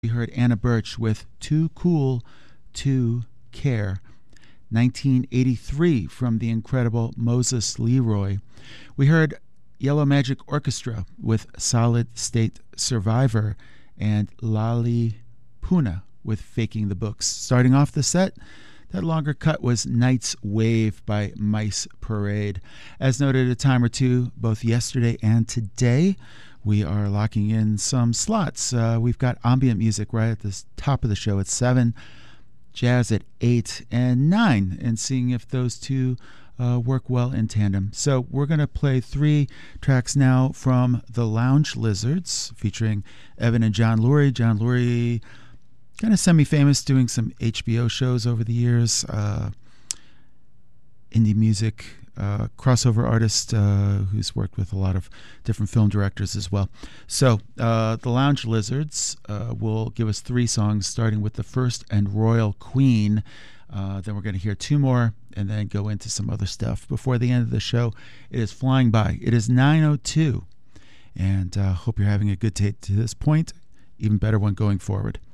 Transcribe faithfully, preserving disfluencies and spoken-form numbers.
We heard Anna Birch with Too Cool to Care. nineteen eighty-three from the incredible Moses Leroy. We heard Yellow Magic Orchestra with Solid State Survivor and Lali Puna with Faking the Books. Starting off the set, that longer cut was Night's Wave by Mice Parade. As noted a time or two, both yesterday and today, we are locking in some slots. Uh, we've got ambient music right at the top of the show at seven, jazz at eight and nine, and seeing if those two uh, work well in tandem. So we're going to play three tracks now from The Lounge Lizards, featuring Evan and John Lurie. John Lurie, kind of semi-famous, doing some H B O shows over the years. Uh, indie music, uh, crossover artist uh, who's worked with a lot of different film directors as well. So uh, the Lounge Lizards uh, will give us three songs, starting with the first and Royal Queen. Uh, then we're going to hear two more and then go into some other stuff before the end of the show. It is flying by. It is nine oh two, and uh, hope you're having a good day to this point. Even better one going forward.